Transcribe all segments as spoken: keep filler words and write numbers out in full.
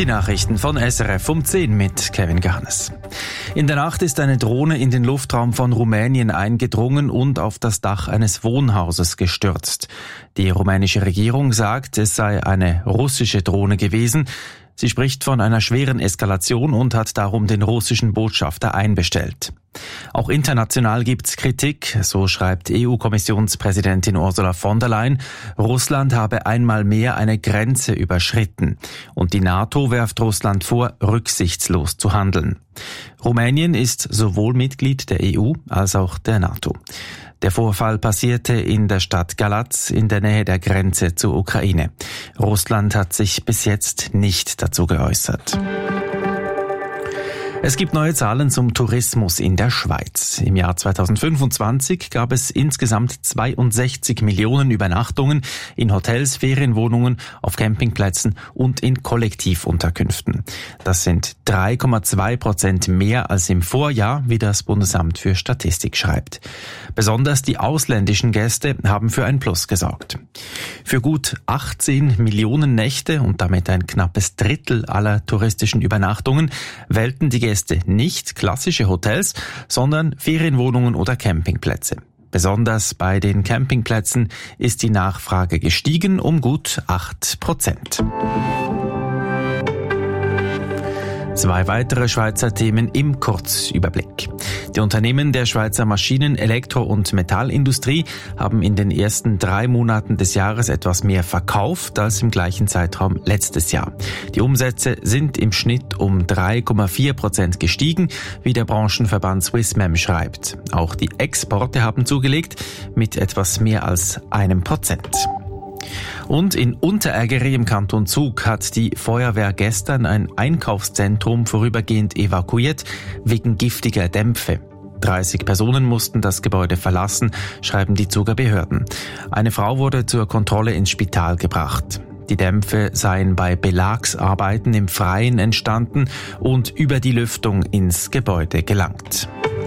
Die Nachrichten von S R F um zehn mit Kevin Garnes. In der Nacht ist eine Drohne in den Luftraum von Rumänien eingedrungen und auf das Dach eines Wohnhauses gestürzt. Die rumänische Regierung sagt, es sei eine russische Drohne gewesen. Sie spricht von einer schweren Eskalation und hat darum den russischen Botschafter einbestellt. Auch international gibt's Kritik, so schreibt E U-Kommissionspräsidentin Ursula von der Leyen. Russland habe einmal mehr eine Grenze überschritten. Und die NATO werft Russland vor, rücksichtslos zu handeln. Rumänien ist sowohl Mitglied der E U als auch der NATO. Der Vorfall passierte in der Stadt Galatz in der Nähe der Grenze zur Ukraine. Russland hat sich bis jetzt nicht dazu geäußert. Es gibt neue Zahlen zum Tourismus in der Schweiz. Im Jahr zweitausendfünfundzwanzig gab es insgesamt zweiundsechzig Millionen Übernachtungen in Hotels, Ferienwohnungen, auf Campingplätzen und in Kollektivunterkünften. Das sind drei Komma zwei Prozent mehr als im Vorjahr, wie das Bundesamt für Statistik schreibt. Besonders die ausländischen Gäste haben für ein Plus gesorgt. Für gut achtzehn Millionen Nächte und damit ein knappes Drittel aller touristischen Übernachtungen wählten die Gäste nicht klassische Hotels, sondern Ferienwohnungen oder Campingplätze. Besonders bei den Campingplätzen ist die Nachfrage gestiegen um gut acht Prozent. Zwei weitere Schweizer Themen im Kurzüberblick. Die Unternehmen der Schweizer Maschinen-, Elektro- und Metallindustrie haben in den ersten drei Monaten des Jahres etwas mehr verkauft als im gleichen Zeitraum letztes Jahr. Die Umsätze sind im Schnitt um drei Komma vier Prozent gestiegen, wie der Branchenverband Swissmem schreibt. Auch die Exporte haben zugelegt mit etwas mehr als einem Prozent. Und in Unterägeri im Kanton Zug hat die Feuerwehr gestern ein Einkaufszentrum vorübergehend evakuiert wegen giftiger Dämpfe. dreißig Personen mussten das Gebäude verlassen, schreiben die Zuger Behörden. Eine Frau wurde zur Kontrolle ins Spital gebracht. Die Dämpfe seien bei Belagsarbeiten im Freien entstanden und über die Lüftung ins Gebäude gelangt.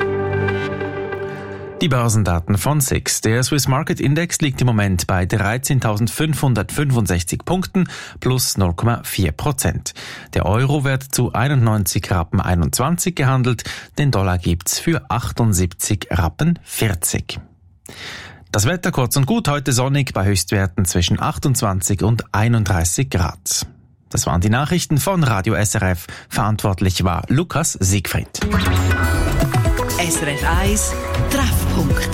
Die Börsendaten von S I X. Der Swiss Market Index liegt im Moment bei dreizehntausendfünfhundertfünfundsechzig Punkten plus null Komma vier Prozent. Der Euro wird zu einundneunzig Rappen einundzwanzig gehandelt, den Dollar gibt's für achtundsiebzig Rappen vierzig. Das Wetter kurz und gut, heute sonnig bei Höchstwerten zwischen achtundzwanzig und einunddreißig Grad. Das waren die Nachrichten von Radio S R F. Verantwortlich war Lukas Siegfried. S R F eins Treffpunkt.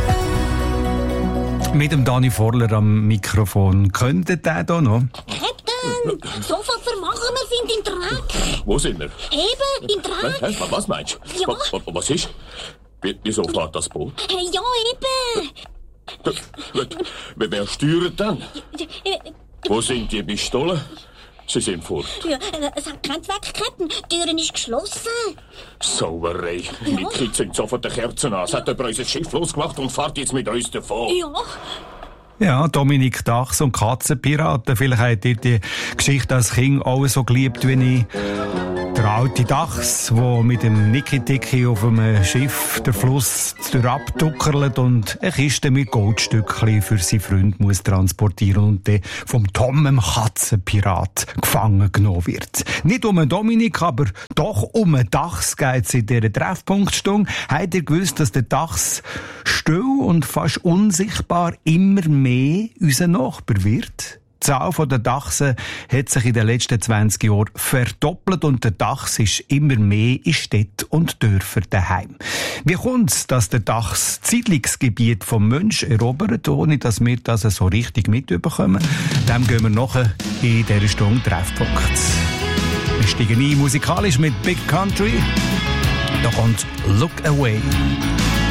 Mit dem Dani Vorler am Mikrofon. Könnte der da noch? Captain, Sofa vermachen, wir sind im Dreck. Wo sind wir? Eben, im Dreck. Hä? Was meinst du? Ja. Was, was ist? Wieso fährt das Boot? Hey, ja, eben. Wer, wer steuert dann? Wo sind die Pistolen? Sie sind fort. Ja, es hat keinen Zweck, Captain. Die Tür ist geschlossen. Sauerei. Ja. Die Kids sind sofort die Kerzen an. Es hat jemand unser Schiff losgemacht und fährt jetzt mit uns davon. Ja. Ja, Dominik Dachs und Katzenpiraten. Vielleicht habt ihr die Geschichte als Kind auch so geliebt wie ich. Der alte Dachs, der mit dem Niki-Tiki auf einem Schiff den Fluss abduckerlet und eine Kiste mit Goldstückchen für seinen Freund muss transportieren und dann vom Tom, dem Katzenpirat, gefangen genommen wird. Nicht um einen Dominik, aber doch um einen Dachs geht es in dieser Treffpunktstunde. Habt ihr gewusst, dass der Dachs still und fast unsichtbar immer mehr unser Nachbar wird? Die Zahl der Dachse hat sich in den letzten zwanzig Jahren verdoppelt und der Dachs ist immer mehr in Städten und Dörfern daheim. Wie kommt es, dass der Dachs das Siedlungsgebiet vom Mensch erobert, ohne dass wir das so richtig mitbekommen? Dem gehen wir nachher in dieser Stunde Treffpunkt. Wir steigen ein musikalisch mit Big Country. Da kommt Look Away.